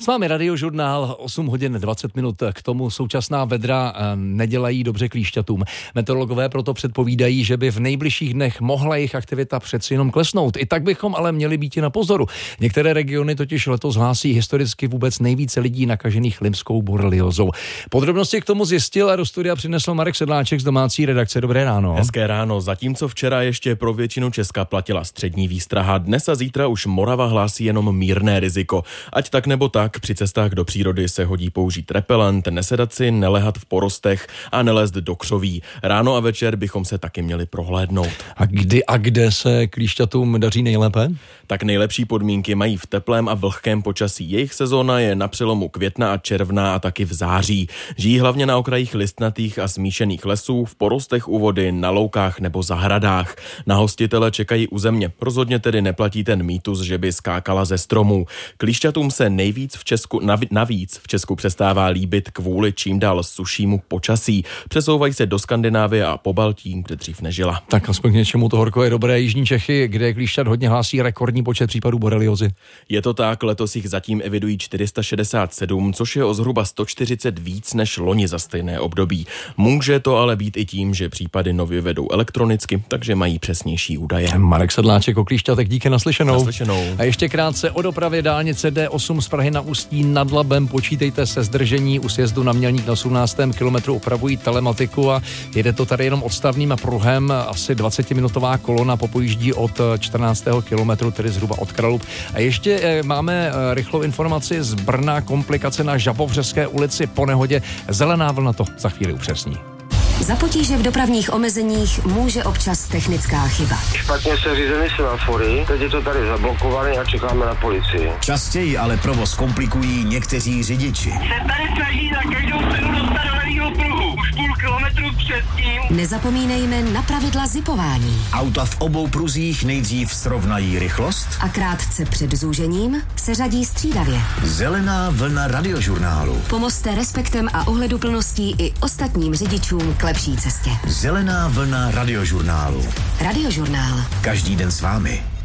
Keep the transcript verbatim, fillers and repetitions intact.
vámi Radiožurnál, osm hodin dvacet minut, k tomu současná vedra nedělají dobře klíšťatům. Meteorologové proto předpovídají, že by v nejbližších dnech mohla jejich aktivita přeci jenom klesnout. I tak bychom ale měli být na pozoru. Některé regiony totiž letos hlásí historicky vůbec nejvíce lidí nakažených limskou boreliózou. Podrobnosti k tomu zjistil a do studia přinesl Marek Sedláček z domácí redakce. Dobré ráno. Hezké ráno. Zatímco včera ještě pro většinu Česka platila střední výstraha, dnes a zítra už Morava hlásí jenom mírné riziko. Ať tak nebo tak, při cestách do přírody se hodí použít repelent, nesedat si, nelehat v porostech a nelézt do křoví. Ráno a večer bychom se taky měli prohlédnout. A kdy a kde se klíšťatům daří nejlépe? Tak nejlepší podmínky mají v teplém a vlhkém počasí. Jejich sezóna je na přelomu května a června a taky v září. Žijí hlavně na okrajích listnatých a smíšených lesů, v porostech u vody, na loukách nebo zahradách. Na hostitele čekají u země. Rozhodně tedy neplatí ten mýtus, že by skákala ze stromů. Klíšťatům se nejvíc v Česku, navíc v Česku přestává líbit kvůli čím dál sušímu počasí. Přesouvají se do Skandinávie a Pobaltí, kde dřív nežila. Tak aspoň k něčemu to horko je dobré. Jižní Čechy, kde klíšťat hodně hlásí rekordní počet případů boreliózy. Je to tak, letos jich zatím evidují čtyři sta šedesát sedm, což je o zhruba sto čtyřicet víc než loni za stejné období. Může to ale být i tím, že případy nově vedou elektronicky, takže mají přesnější údaje. Marek Sedláček o klíšťatech, díky, naslyšenou. Naslyšenou. A ještě krátce o dopravě dálnice D osm z Prahy na Ústí nad Labem. Počítejte se zdržení u sjezdu na Mělník na osmnáctém kilometru, upravují telematiku a jede to tady jenom odstavným pruhem. Asi dvacetiminutová kolona popojíždí od čtrnáctého kilometru, tedy zhruba od Kralup. A ještě e, máme e, rychlou informaci z Brna, komplikace na Žabovřeské ulici po nehodě. Zelená vlna to za chvíli upřesní. Za potíže v dopravních omezeních může občas technická chyba. Špatně se řízeny semafory, teď je to tady zablokované a čekáme na policii. Častěji ale provoz komplikují někteří řidiči. Se tady snaží za každou cenu dostat do levýho pruhu. Už půl kilometru předtím. Nezapomínejme na pravidla zipování. Auta v obou pruzích nejdřív srovnají rychlost A krátce před zúžením se řadí střídavě. Zelená vlna Radiožurnálu. Pomozte respektem a ohleduplností i ostatním řidičům k lepší cestě. Zelená vlna Radiožurnálu. Radiožurnál. Každý den s vámi.